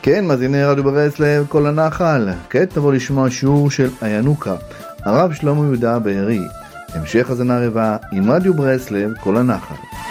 כן, מאזיני רדיו ברסלב, כל הנחל. כעת נבוא לשמוע שיעור של הינוקה, הרב שלמה יהודה בארי. המשך הזנה רבה עם רדיו ברסלב, כל הנחל.